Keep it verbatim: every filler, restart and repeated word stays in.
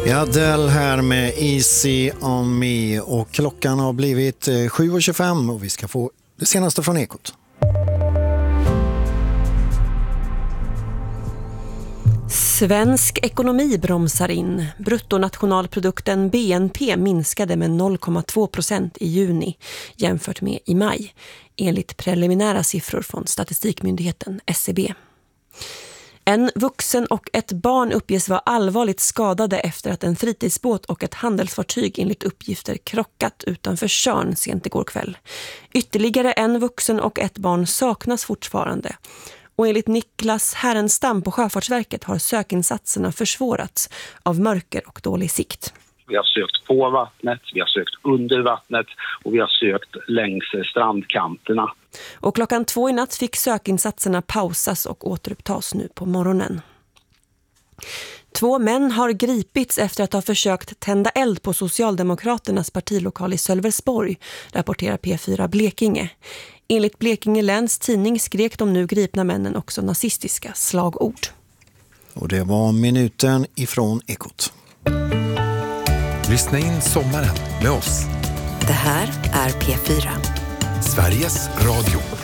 Adele här med Easy on me och klockan har blivit sju och tjugofem och vi ska få det senaste från Ekot. Svensk ekonomi bromsar in. Bruttonationalprodukten B N P minskade med noll komma två procent i juni jämfört med i maj, enligt preliminära siffror från Statistikmyndigheten S C B. En vuxen och ett barn uppges vara allvarligt skadade efter att en fritidsbåt och ett handelsfartyg enligt uppgifter krockat utanför Tjörn sent igår kväll. Ytterligare en vuxen och ett barn saknas fortfarande. Och enligt Niklas Härenstam på Sjöfartsverket har sökinsatserna försvårats av mörker och dålig sikt. Vi har sökt på vattnet, vi har sökt under vattnet och vi har sökt längs strandkanterna. Och klockan två i natt fick sökinsatserna pausas och återupptas nu på morgonen. Två män har gripits efter att ha försökt tända eld på Socialdemokraternas partilokal i Sölvesborg, rapporterar P fyra Blekinge. Enligt Blekinge läns tidning skrek de nu gripna männen också nazistiska slagord. Och det var minuten ifrån Ekot. Lyssna in sommaren med oss. Det här är P fyra. Sveriges Radio.